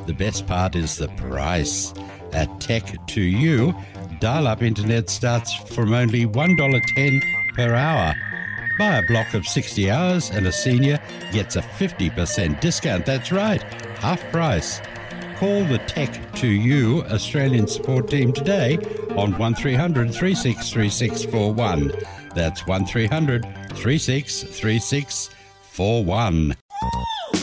The best part is the price. At Tech2U, dial-up internet starts from only $1.10 per hour. Buy a block of 60 hours and a senior gets a 50% discount. That's right, half price. Call the Tech2U Australian support team today on 1300 363641. That's 1300 363641.